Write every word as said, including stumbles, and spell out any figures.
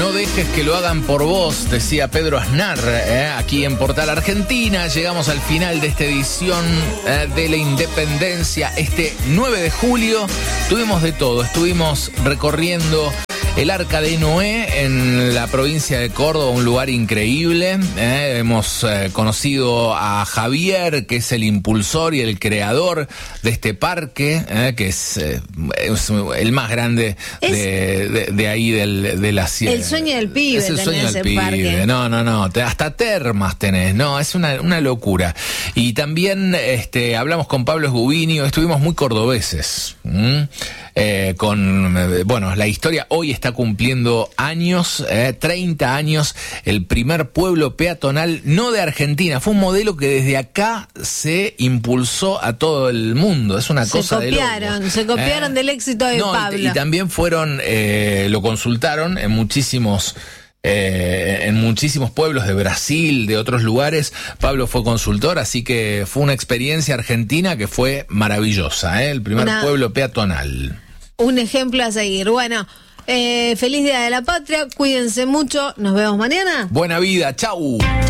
no dejes que lo hagan por vos, decía Pedro Aznar, eh, aquí en Portal Argentina. Llegamos al final de esta edición eh, de la Independencia, este nueve de julio. Tuvimos de todo, estuvimos recorriendo el Arca de Noé en la provincia de Córdoba, un lugar increíble. Eh, hemos eh, conocido a Javier, que es el impulsor y el creador de este parque, eh, que es, eh, es el más grande de, de, de ahí del, de la sierra. El sueño del pibe. Es el sueño del pibe. Parque. No, no, no. Te, hasta termas tenés. No, es una, una locura. Y también este, hablamos con Pablo Esgubinio. Estuvimos muy cordobeses. ¿Mm? Eh, con, bueno, la historia hoy está cumpliendo años, eh, treinta años, el primer pueblo peatonal, no de Argentina, fue un modelo que desde acá se impulsó a todo el mundo, es una se cosa copiaron, de loco. Se copiaron eh, del éxito de no, Pablo. Y, y también fueron, eh, lo consultaron en muchísimos... Eh, en muchísimos pueblos de Brasil, de otros lugares. Pablo fue consultor, así que fue una experiencia argentina que fue maravillosa, ¿eh? El primer una, pueblo peatonal. Un ejemplo a seguir. Bueno, eh, feliz Día de la Patria, cuídense mucho, nos vemos mañana. Buena vida, chau.